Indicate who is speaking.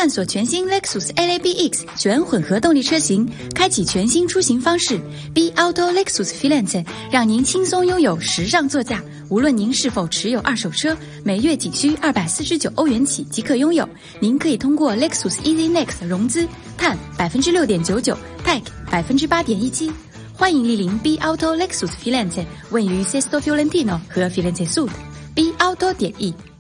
Speaker 1: 探索全新 Lexus LABX 全混合动力车型，开启全新出行方式。B Auto Lexus Filante 让您轻松拥有时尚座驾。无论您是否持有二手车，每月仅需249欧元起即可拥有。您可以通过 Lexus Easy Next 融资，碳 6.99%， Tech 8.17%。欢迎莅临 B Auto Lexus Filante， 位于 Sesto Fiorentino 和 Firenze Sud。B Auto.e